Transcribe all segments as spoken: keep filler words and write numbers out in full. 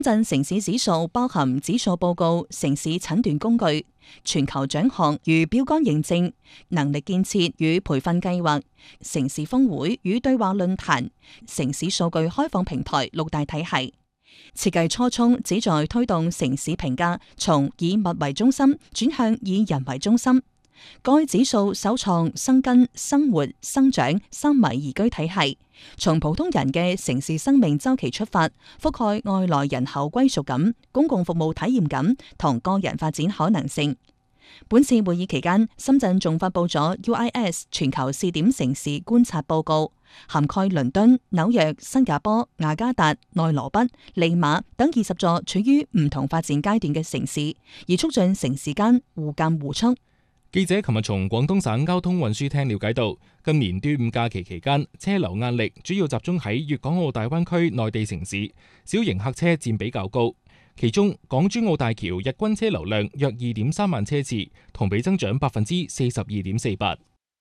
深圳城市指數包含指數報告、城市診斷工具、全球獎項與標杆認證、能力建設與培訓計劃、城市峰會與對話論壇、城市數據開放平台六大體系。設計初衷旨在推動城市評價從以物為中心轉向以人為中心。該指數首創生根、生活、生長三維宜居體系，從普通人嘅城市生命週期出發，覆蓋外來人口歸屬感、公共服務體驗感同個人發展可能性。本次會議期間，深圳仲發佈咗 U I S 全球試點城市觀察報告，涵蓋倫敦、紐約、新加坡、雅加達、內羅畢、利馬等二十座處於唔同發展階段嘅城市，以促進城市間互鑒互促。 記者琴日從廣東省交通運輸廳了解到，今年端午假期期間，車流壓力主要集中喺粵港澳大灣區內地城市，小型客車佔比較高。其中，港珠澳大橋日均車流量約二點三萬車次，同比增長百分之四十二點四八。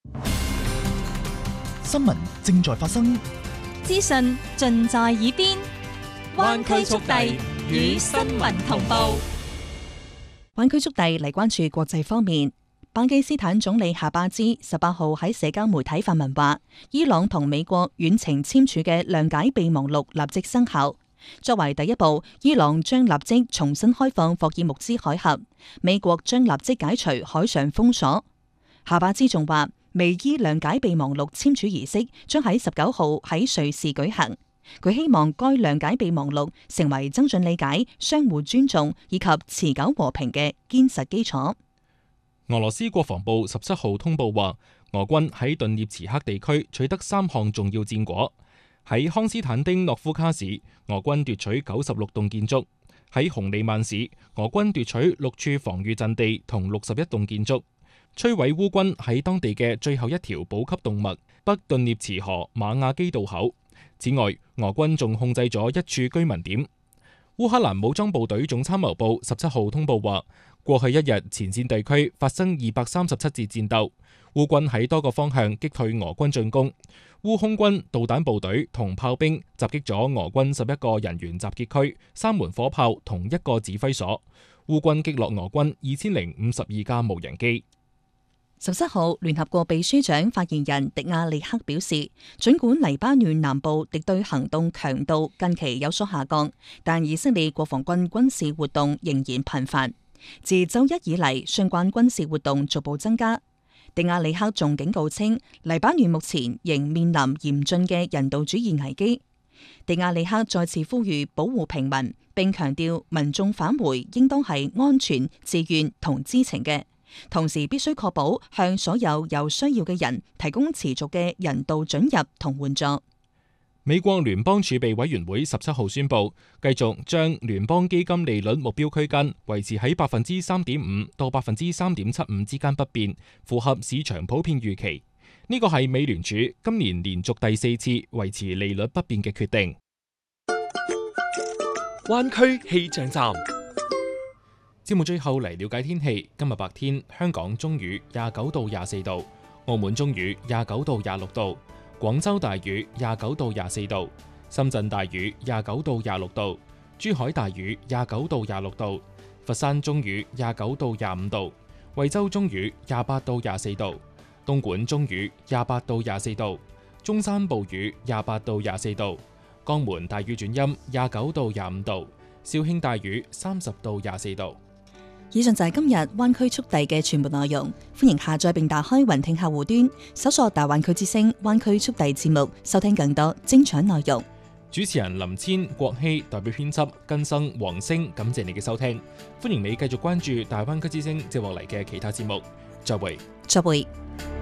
新聞正在發生， 資訊盡在耳邊，灣區速遞與新聞同步。 灣區速遞嚟關注國際方面。巴基斯坦總理夏巴茲十八號喺社交媒體發文話，伊朗同美國遠程簽署嘅諒解備忘錄立即生效。作為第一步，伊朗將立即重新開放霍爾木茲海峽，美國將立即解除海上封鎖。夏巴茲仲話，美伊諒解備忘錄簽署儀式將喺十九號喺瑞士舉行。佢希望該諒解備忘錄成為增進理解、相互尊重以及持久和平嘅堅實基礎。 俄羅斯國防部十七號通報話，俄軍喺頓涅茨克地區取得三項重要戰果。喺康斯坦丁諾夫卡市，俄軍奪取九十六棟建築；喺洪利曼市，俄軍奪取六處防禦陣地同六十一棟建築，摧毀烏軍喺當地嘅最後一條補給動脈北頓涅茨河馬亞基道口。此外，俄軍仲控制咗一處居民點。烏克蘭武裝部隊總參謀部十七號通報話，過去一日前線地區發生二百三十七次戰鬥，烏軍喺多個方向擊退俄軍進攻。烏空軍導彈部隊同炮兵襲擊咗俄軍十一個人員集結區、三門火炮同一個指揮所。烏軍擊落俄軍二千零五十二架無人機。 十七號，聯合國秘書長發言人迪亞利克表示，儘管黎巴嫩南部敵對行動強度近期有所下降，但以色列國防軍軍事活動仍然頻繁。自周一以嚟，相關軍事活動逐步增加。迪亞利克仲警告稱，黎巴嫩目前仍面臨嚴峻嘅人道主義危機。迪亞利克再次呼籲保護平民，並強調民眾返回應當係安全、自願同知情嘅。同時必須確保向所有有需要嘅人提供持續嘅人道准入同援助。 美國聯邦儲備委員會十七號宣布，繼續將聯邦基金利率目標區間維持喺百分之三點五到百分之三點七五之間不變，符合市場普遍預期。呢個係美聯儲今年連續第四次維持利率不變嘅決定。 灣區氣象站。 節目最後嚟了解天氣。今日白天，香港中雨廿九到廿四度，澳門中雨廿九到廿六度，廣州大雨廿九到廿四度，深圳大雨廿九到廿六度，珠海大雨廿九到廿六度，佛山中雨廿九到廿五度，惠州中雨廿八到廿四度，東莞中雨廿八到廿四度，中山暴雨廿八到廿四度，江門大雨轉陰廿九到廿五度，肇慶大雨三十到廿四度。 以上就係今日灣區速遞嘅全部內容，歡迎下載並打開雲聽客戶端，搜索大灣區之聲灣區速遞節目，收聽更多精彩內容。 主持人林千、郭希代表編輯根生、黃星，感謝你嘅收聽，歡迎你繼續關注大灣區之聲接落嚟嘅其他節目，再會。 再會。